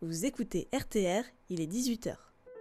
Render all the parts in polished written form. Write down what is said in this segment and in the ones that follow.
Vous écoutez RTR, il est 18h.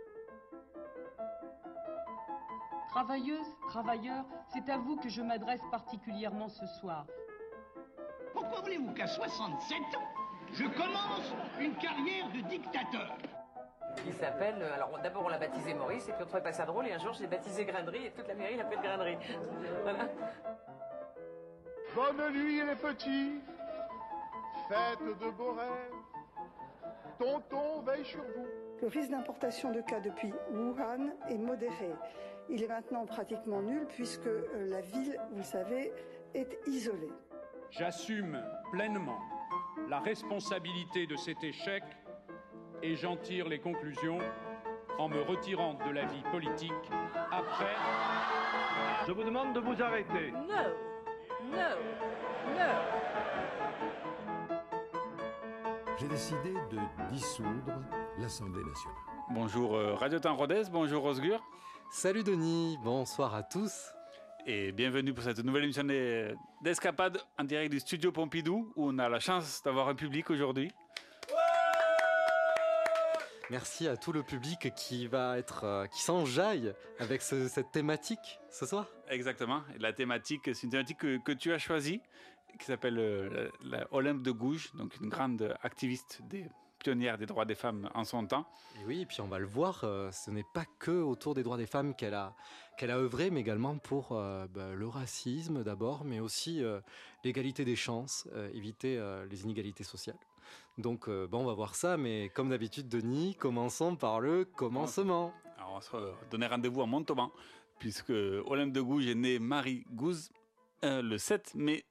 Travailleuses, travailleurs, c'est à vous que je m'adresse particulièrement ce soir. Pourquoi voulez-vous qu'à 67 ans, je commence une carrière de dictateur ? Il s'appelle, alors d'abord on l'a baptisé Maurice, et puis on trouvait pas ça drôle, et un jour je l'ai baptisé Grainerie, et toute la mairie l'appelle Grainerie. Voilà. Bonne nuit les petits, faites de beaux rêves, tonton veille sur vous. Le risque d'importation de cas depuis Wuhan est modéré. Il est maintenant pratiquement nul puisque la ville, vous le savez, est isolée. J'assume pleinement la responsabilité de cet échec et j'en tire les conclusions en me retirant de la vie politique après... Je vous demande de vous arrêter. No. J'ai décidé de dissoudre l'Assemblée nationale. Bonjour Radio Temps Rodez, bonjour Osgur. Salut Denis, bonsoir à tous. Et bienvenue pour cette nouvelle émission d'Escapade en direct du studio Pompidou où on a la chance d'avoir un public aujourd'hui. Merci à tout le public qui s'enjaille avec cette thématique ce soir. Exactement, et la thématique, c'est une thématique que tu as choisie qui s'appelle la Olympe de Gouges, donc une grande activiste des pionnière des droits des femmes en son temps. Et oui, et puis on va le voir, ce n'est pas que autour des droits des femmes qu'elle a œuvré, mais également pour le racisme d'abord, mais aussi l'égalité des chances, éviter les inégalités sociales. Donc on va voir ça, mais comme d'habitude Denis, commençons par le commencement. Alors on va se donner rendez-vous à Montauban, puisque Olympe de Gouges est née Marie Gouze le 7 mai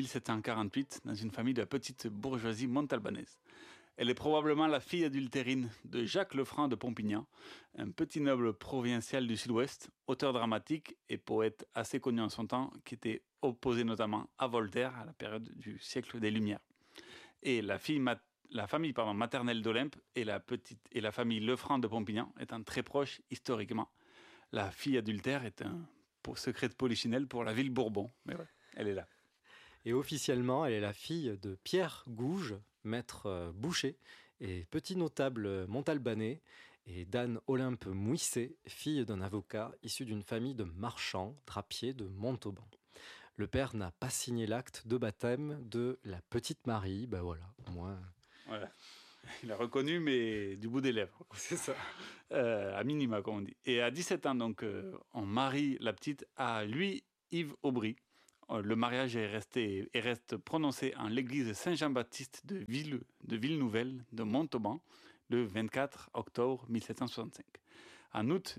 1748 dans une famille de la petite bourgeoisie montalbanaise. Elle est probablement la fille adultérine de Jacques Lefranc de Pompignan, un petit noble provincial du sud-ouest, auteur dramatique et poète assez connu en son temps, qui était opposé notamment à Voltaire à la période du siècle des Lumières. Et la famille maternelle d'Olympe et la famille Lefranc de Pompignan étant très proches historiquement. La fille adultère est un secret de polichinelle pour la ville Bourbon, mais ouais, elle est là. Et officiellement, elle est la fille de Pierre Gouges, maître boucher, et petit notable montalbanais, et d'Anne Olympe Mouisset, fille d'un avocat issu d'une famille de marchands drapiers de Montauban. Le père n'a pas signé l'acte de baptême de la petite Marie, voilà, au moins... Voilà. Il a reconnu, mais du bout des lèvres. C'est ça. À minima, comme on dit. Et à 17 ans, donc, on marie la petite à Louis-Yves Aubry. Le mariage reste prononcé en l'église Saint-Jean-Baptiste de Ville-Nouvelle de Montauban le 24 octobre 1765. En août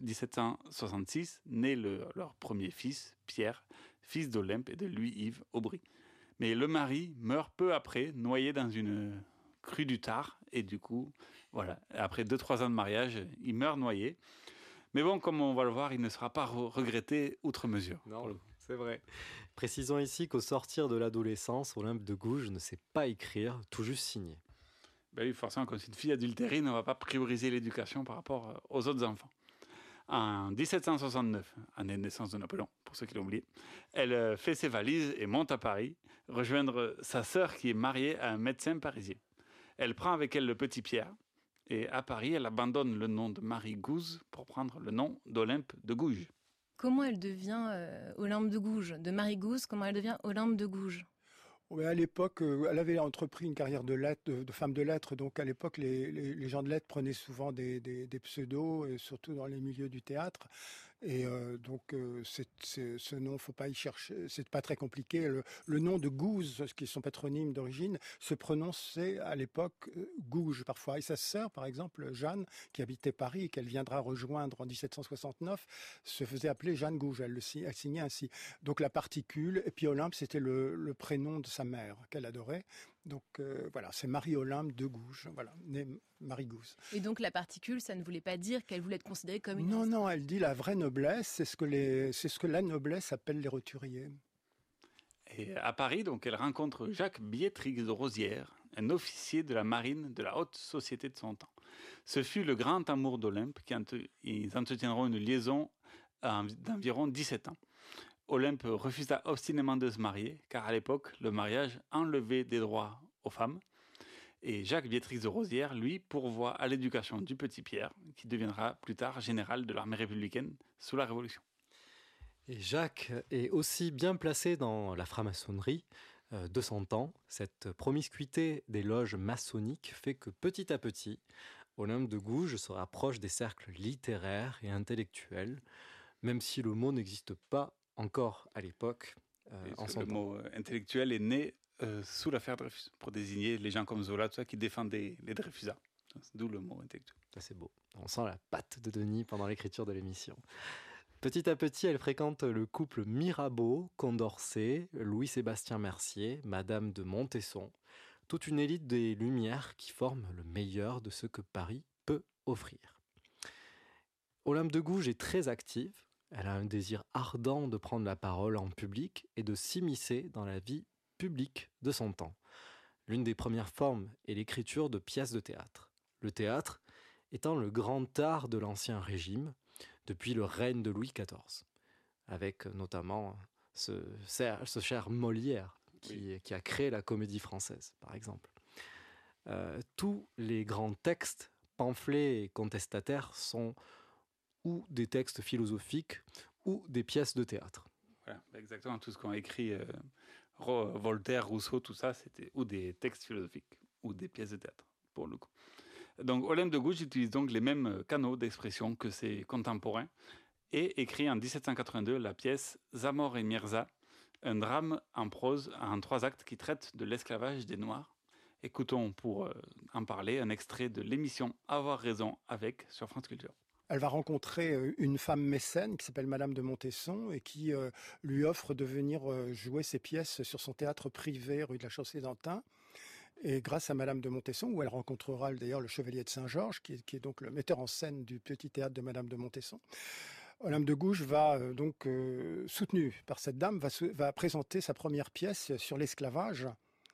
1766, naît leur premier fils, Pierre, fils d'Olympe et de Louis-Yves Aubry. Mais le mari meurt peu après, noyé dans une crue du Tard. Et du coup, voilà, après 2-3 ans de mariage, il meurt noyé. Mais bon, comme on va le voir, il ne sera pas regretté outre mesure. Non, c'est vrai. Précisons ici qu'au sortir de l'adolescence, Olympe de Gouges ne sait pas écrire, tout juste signer. Ben oui, forcément, comme c'est une fille adultérine, on ne va pas prioriser l'éducation par rapport aux autres enfants. En 1769, année de naissance de Napoléon, pour ceux qui l'ont oublié, elle fait ses valises et monte à Paris, rejoindre sa sœur qui est mariée à un médecin parisien. Elle prend avec elle le petit Pierre, et à Paris, elle abandonne le nom de Marie Gouze pour prendre le nom d'Olympe de Gouges. Comment elle devient Olympe de Gouges ? De Marie Gouze, comment elle devient Olympe de Gouges ? À l'époque, elle avait entrepris une carrière de femme de lettres, donc à l'époque, les gens de lettres prenaient souvent des pseudos, et surtout dans les milieux du théâtre. Et ce nom, faut pas y chercher, c'est pas très compliqué. Le nom de Gouze, qui est son patronyme d'origine, se prononçait à l'époque Gouges parfois. Et sa sœur, par exemple, Jeanne, qui habitait Paris et qu'elle viendra rejoindre en 1769, se faisait appeler Jeanne Gouges. Elle signait ainsi. Donc la particule, et puis Olympe, c'était le prénom de sa mère qu'elle adorait. Donc voilà, c'est Marie-Olympe de Gouges, voilà, née Marie Gouze. Et donc la particule, ça ne voulait pas dire qu'elle voulait être considérée comme une... Non, elle dit la vraie noblesse, c'est ce que la noblesse appelle les roturiers. Et à Paris, donc, elle rencontre Jacques Biétrix de Rosières, un officier de la marine de la haute société de son temps. Ce fut le grand amour d'Olympe, ils entretiendront une liaison d'environ 17 ans. Olympe refusa obstinément de se marier, car à l'époque, le mariage enlevait des droits aux femmes. Et Jacques Viétrix de Rosières, lui, pourvoit à l'éducation du petit Pierre, qui deviendra plus tard général de l'armée républicaine sous la Révolution. Et Jacques est aussi bien placé dans la franc-maçonnerie de son temps. Cette promiscuité des loges maçonniques fait que petit à petit, Olympe de Gouges se rapproche des cercles littéraires et intellectuels, même si le mot n'existe pas encore à l'époque. Le mot intellectuel est né sous l'affaire Dreyfus, pour désigner les gens comme Zola, tout ça, qui défendaient les Dreyfusards. D'où le mot intellectuel. Ça, c'est beau. On sent la patte de Denis pendant l'écriture de l'émission. Petit à petit, elle fréquente le couple Mirabeau, Condorcet, Louis-Sébastien Mercier, Madame de Montesson, toute une élite des Lumières qui forme le meilleur de ce que Paris peut offrir. Olympe de Gouges est très active. Elle a un désir ardent de prendre la parole en public et de s'immiscer dans la vie publique de son temps. L'une des premières formes est l'écriture de pièces de théâtre. Le théâtre étant le grand art de l'Ancien Régime, depuis le règne de Louis XIV, avec notamment ce cher Molière qui a créé la comédie française, par exemple. Tous les grands textes, pamphlets et contestataires sont ou des textes philosophiques ou des pièces de théâtre. Voilà, exactement, tout ce qu'ont écrit Voltaire, Rousseau, tout ça, c'était ou des textes philosophiques ou des pièces de théâtre, pour le coup. Donc Olympe de Gouges utilise donc les mêmes canaux d'expression que ses contemporains et écrit en 1782 la pièce Zamor et Mirza, un drame en prose en 3 actes qui traite de l'esclavage des Noirs. Écoutons pour en parler un extrait de l'émission Avoir raison avec sur France Culture. Elle va rencontrer une femme mécène qui s'appelle Madame de Montesson et qui lui offre de venir jouer ses pièces sur son théâtre privé rue de la Chaussée-d'Antin. Et grâce à Madame de Montesson, où elle rencontrera d'ailleurs le Chevalier de Saint-Georges, qui est donc le metteur en scène du petit théâtre de Madame de Montesson, Olympe de Gouges va donc, soutenue par cette dame, va présenter sa première pièce sur l'esclavage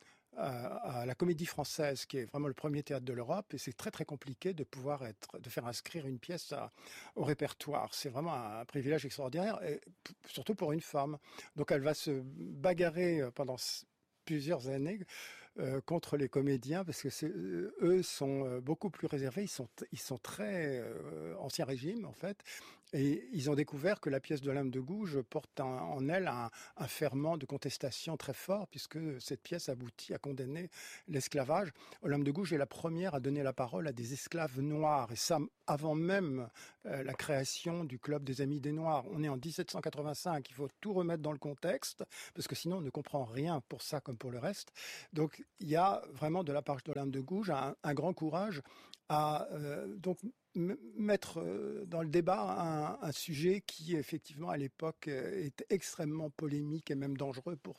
à la Comédie Française, qui est vraiment le premier théâtre de l'Europe, et c'est très très compliqué de faire inscrire une pièce au répertoire. C'est vraiment un privilège extraordinaire, et surtout pour une femme. Donc elle va se bagarrer pendant plusieurs années contre les comédiens, parce que eux sont beaucoup plus réservés, ils sont très ancien régime en fait, et ils ont découvert que la pièce d'Olympe de Gouges porte en elle un ferment de contestation très fort, puisque cette pièce aboutit à condamner l'esclavage. Olympe de Gouges est la première à donner la parole à des esclaves noirs, et ça avant même la création du Club des Amis des Noirs. On est en 1785, il faut tout remettre dans le contexte, parce que sinon on ne comprend rien pour ça comme pour le reste. Donc il y a vraiment de la part d'Olympe de Gouges un grand courage à donc mettre dans le débat un sujet qui effectivement à l'époque est extrêmement polémique et même dangereux pour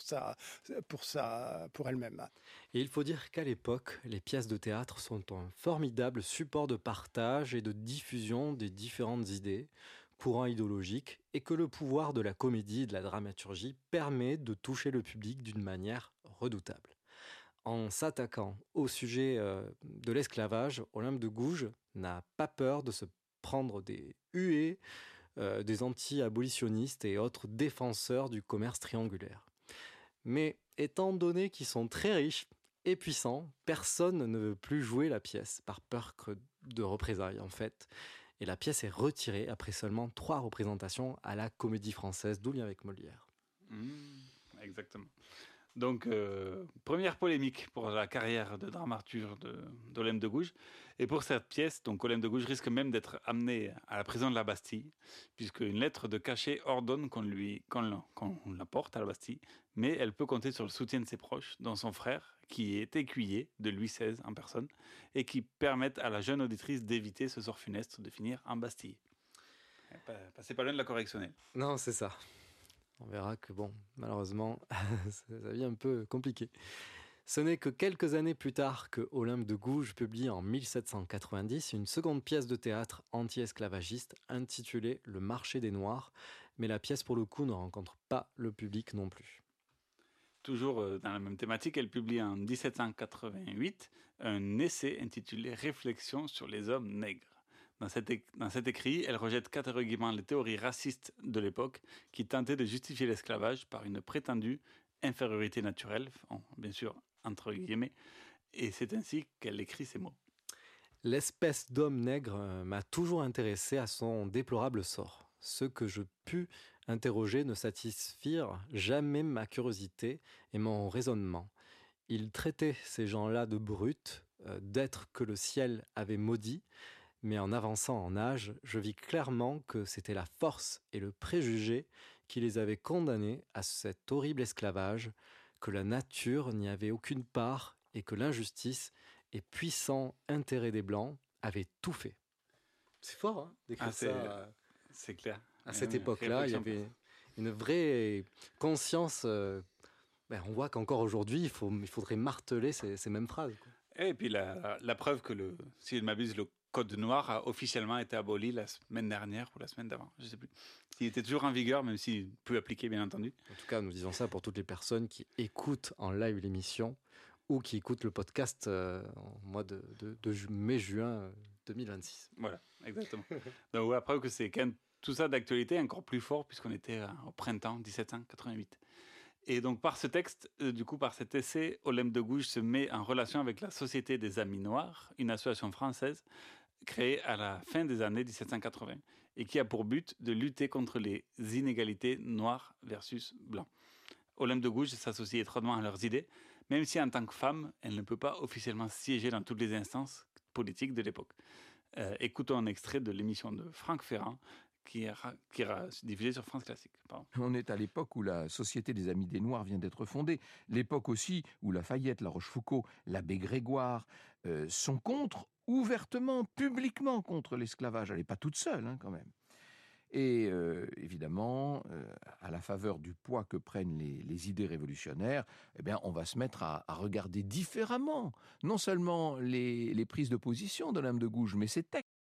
elle-même. Et il faut dire qu'à l'époque, les pièces de théâtre sont un formidable support de partage et de diffusion des différentes idées, courants idéologiques, et que le pouvoir de la comédie et de la dramaturgie permet de toucher le public d'une manière redoutable. En s'attaquant au sujet de l'esclavage, Olympe de Gouges n'a pas peur de se prendre des huées des anti-abolitionnistes et autres défenseurs du commerce triangulaire. Mais étant donné qu'ils sont très riches et puissants, personne ne veut plus jouer la pièce par peur de représailles en fait. Et la pièce est retirée après seulement 3 représentations à la Comédie Française, d'où lien avec Molière. Exactement. Donc, première polémique pour la carrière de dramaturge d'Olympe de Gouges. Et pour cette pièce, donc Olympe de Gouges risque même d'être amenée à la prison de la Bastille, puisque une lettre de cachet ordonne qu'on la porte à la Bastille, mais elle peut compter sur le soutien de ses proches, dont son frère, qui est écuyer de Louis XVI en personne, et qui permettent à la jeune auditrice d'éviter ce sort funeste de finir en Bastille. Passez pas loin de la correctionnelle. Non, c'est ça. On verra que, bon, malheureusement, ça devient un peu compliqué. Ce n'est que quelques années plus tard que Olympe de Gouges publie en 1790 une seconde pièce de théâtre anti-esclavagiste intitulée « Le marché des Noirs », mais la pièce, pour le coup, ne rencontre pas le public non plus. Toujours dans la même thématique, elle publie en 1788 un essai intitulé « Réflexions sur les hommes nègres ». Dans cet écrit, elle rejette catégoriquement les théories racistes de l'époque qui tentaient de justifier l'esclavage par une prétendue infériorité naturelle, bien sûr entre guillemets, et c'est ainsi qu'elle écrit ces mots. L'espèce d'homme nègre m'a toujours intéressé à son déplorable sort. Ceux que je pus interroger ne satisfirent jamais ma curiosité et mon raisonnement. Ils traitaient ces gens-là de brutes, d'êtres que le ciel avait maudits, mais en avançant en âge, je vis clairement que c'était la force et le préjugé qui les avaient condamnés à cet horrible esclavage, que la nature n'y avait aucune part et que l'injustice et puissant intérêt des Blancs avaient tout fait. C'est fort, hein, d'écrire ça. C'est clair. À cette époque-là, il y avait une vraie conscience. On voit qu'encore aujourd'hui, il faudrait marteler ces mêmes phrases, quoi. Et puis la preuve que, si je ne m'abuse, le Code noir a officiellement été aboli la semaine dernière ou la semaine d'avant, je ne sais plus. Il était toujours en vigueur, même s'il plus appliqué, bien entendu. En tout cas, nous disons ça pour toutes les personnes qui écoutent en live l'émission ou qui écoutent le podcast en mois de mai-juin 2026. Voilà, exactement. Donc la preuve que c'est quand même tout ça d'actualité encore plus fort puisqu'on était au printemps 1788. Et donc par ce texte, par cet essai, Olympe de Gouges se met en relation avec la Société des Amis Noirs, une association française créée à la fin des années 1780 et qui a pour but de lutter contre les inégalités noirs versus blancs. Olympe de Gouges s'associe étroitement à leurs idées, même si en tant que femme, elle ne peut pas officiellement siéger dans toutes les instances politiques de l'époque. Écoutons un extrait de l'émission de Franck Ferrand qui est diffusée sur France Classique. Pardon. On est à l'époque où la Société des Amis des Noirs vient d'être fondée, l'époque aussi où Lafayette, La Rochefoucauld, l'abbé Grégoire sont ouvertement, publiquement contre l'esclavage. Elle n'est pas toute seule, quand même. Et évidemment, à la faveur du poids que prennent les idées révolutionnaires, on va se mettre à regarder différemment, non seulement les prises de position d'Olympe de Gouges, mais ses textes.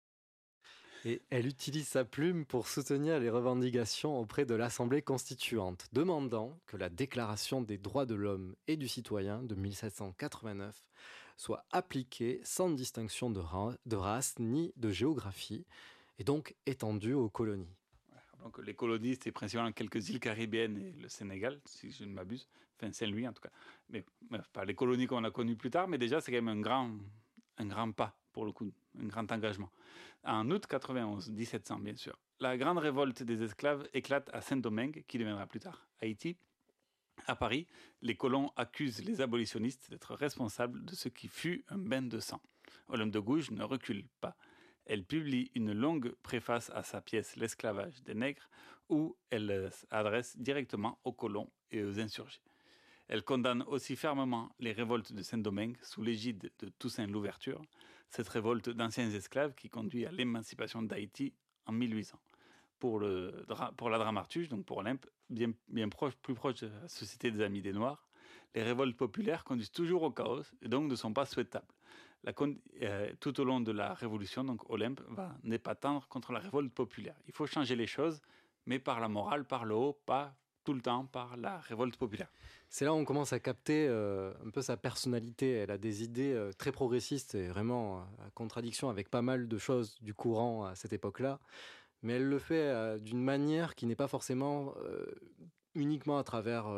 Et elle utilise sa plume pour soutenir les revendications auprès de l'Assemblée constituante, demandant que la Déclaration des droits de l'homme et du citoyen de 1789 soit appliquée sans distinction de race ni de géographie, et donc étendue aux colonies. Donc les colonies, c'était principalement quelques îles caribéennes et le Sénégal, si je ne m'abuse, enfin Saint-Louis en tout cas. Mais pas les colonies qu'on a connues plus tard, mais déjà c'est quand même un grand pas pour le coup, un grand engagement. En août 91, 1700 bien sûr, la grande révolte des esclaves éclate à Saint-Domingue, qui deviendra plus tard Haïti. À Paris, les colons accusent les abolitionnistes d'être responsables de ce qui fut un bain de sang. Olympe de Gouges ne recule pas. Elle publie une longue préface à sa pièce « L'esclavage des nègres » où elle s'adresse directement aux colons et aux insurgés. Elle condamne aussi fermement les révoltes de Saint-Domingue sous l'égide de Toussaint Louverture, cette révolte d'anciens esclaves qui conduit à l'émancipation d'Haïti en 1800. Pour la dramaturge, donc pour Olympe, plus proche de la Société des Amis des Noirs, les révoltes populaires conduisent toujours au chaos et donc ne sont pas souhaitables. Tout au long de la Révolution, donc Olympe n'est pas tendre contre la révolte populaire. Il faut changer les choses, mais par la morale, par le haut, pas tout le temps par la révolte populaire. C'est là où on commence à capter un peu sa personnalité. Elle a des idées très progressistes et vraiment en contradiction avec pas mal de choses du courant à cette époque-là. Mais elle le fait d'une manière qui n'est pas forcément uniquement à travers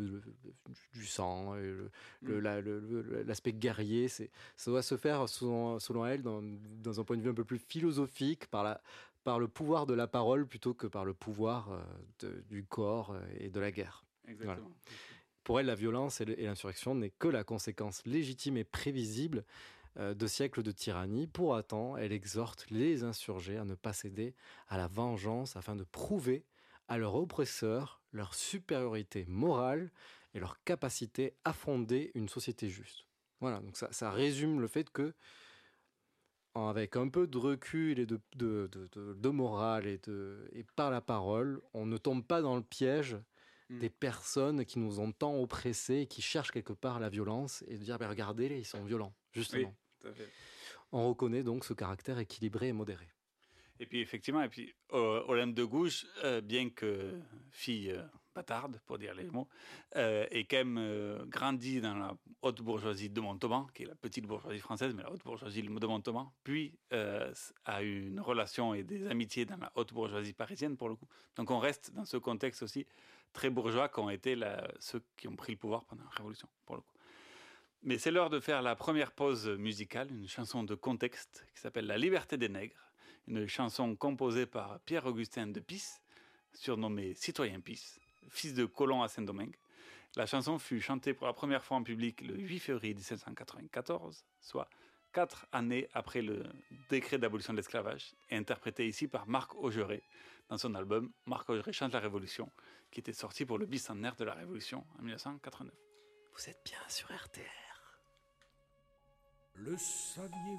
du sang, et l'aspect guerrier. Ça doit se faire, selon elle, dans un point de vue un peu plus philosophique, par le pouvoir de la parole plutôt que par le pouvoir du corps et de la guerre. Exactement. Voilà. Pour elle, la violence et l'insurrection n'est que la conséquence légitime et prévisible de siècles de tyrannie. Pour autant, elle exhorte les insurgés à ne pas céder à la vengeance afin de prouver à leurs oppresseurs leur supériorité morale et leur capacité à fonder une société juste. Voilà, donc ça résume le fait que, avec un peu de recul et de morale et par la parole, on ne tombe pas dans le piège des personnes qui nous ont tant oppressés et qui cherchent quelque part la violence et de dire regardez, ils sont violents, justement. Oui, tout à fait. On reconnaît donc ce caractère équilibré et modéré. Et puis effectivement, Olympe de Gouges, bien que fille bâtarde, pour dire les mots, est quand même grandie dans la haute bourgeoisie de Montauban, qui est la petite bourgeoisie française, mais la haute bourgeoisie de Montauban, puis a eu une relation et des amitiés dans la haute bourgeoisie parisienne, pour le coup. Donc on reste dans ce contexte aussi très bourgeois qu'ont été ceux qui ont pris le pouvoir pendant la Révolution, pour le coup. Mais c'est l'heure de faire la première pause musicale, une chanson de contexte qui s'appelle La Liberté des Nègres, une chanson composée par Pierre-Augustin de Pisse, surnommé Citoyen Pisse, fils de colon à Saint-Domingue. La chanson fut chantée pour la première fois en public le 8 février 1794, soit 4 années après le décret d'abolition de l'esclavage, et interprétée ici par Marc Augeret dans son album Marc Augeret chante la Révolution, qui était sorti pour le bicentenaire de la Révolution en 1989. Vous êtes bien sur RTR. Le saviez-vous ?